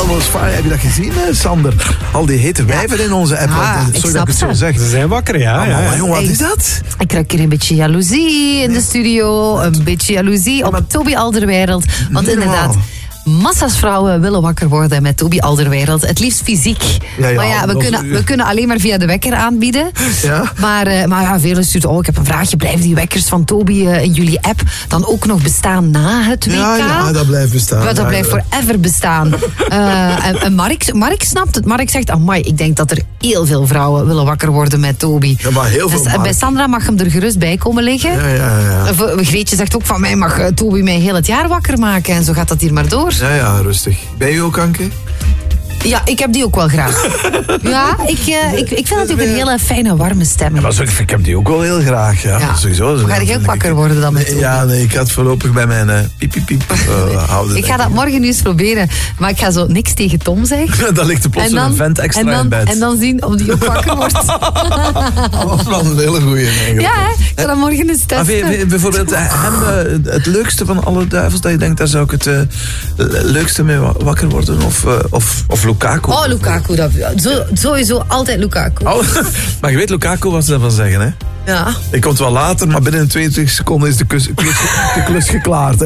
Elmo's Fire, heb je dat gezien, Sander? Al die hete wijven in onze app. Sorry dat ik het zo zeg. Ze zijn wakker, ja. Jong, wat is dat? Ik krijg hier een beetje jaloezie in de studio. Een beetje jaloezie op Toby Alderweireld. Want inderdaad, massa's vrouwen willen wakker worden met Toby Alderweireld. Het liefst fysiek. Maar we kunnen alleen maar via de wekker aanbieden. Ja? Maar velen sturen, ik heb een vraagje. Blijven die wekkers van Toby in jullie app dan ook nog bestaan na het WK? Ja, dat blijft bestaan. Dat blijft forever bestaan. En Mark snapt het. Mark zegt, amai, ik denk dat er heel veel vrouwen willen wakker worden met Toby. Ja, maar heel veel, dus, bij Sandra mag hem er gerust bij komen liggen. Ja. Greetje zegt ook van mij mag Toby mij heel het jaar wakker maken. En zo gaat dat hier maar door. Ja, rustig. Ben je ook, Anke? Ja, ik heb die ook wel graag. Ja, ik vind het ook een hele fijne, warme stem. Ja, ik heb die ook wel heel graag. Ja. Sowieso. Ga je ook wakker worden dan met Toby? Nee, ik ga het voorlopig bij mijn piep houden. Ik ga dat morgen nu eens proberen. Maar ik ga zo niks tegen Tom zeggen. Dan ligt er plots een vent extra in bed. En dan zien of die ook wakker wordt. Dat is wel een hele goeie. Ja, ik ga dat morgen eens testen. Bijvoorbeeld hem het leukste van alle duivels, dat je denkt, daar zou ik het leukste mee wakker worden? Of Lukaku? Oh, Lukaku. Sowieso altijd Lukaku. Oh, maar je weet Lukaku wat ze daarvan zeggen, hè? Ja. Ik kom wel later, maar binnen 22 seconden is de klus geklaard. Hè?